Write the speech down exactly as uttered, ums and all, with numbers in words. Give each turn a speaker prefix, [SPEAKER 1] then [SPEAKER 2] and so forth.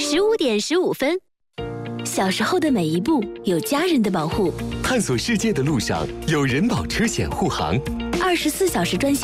[SPEAKER 1] 十五点十五分。小时候的每一步有家人的保护，
[SPEAKER 2] 探索世界的路上有人保车险护航，
[SPEAKER 1] 二十四小时专线。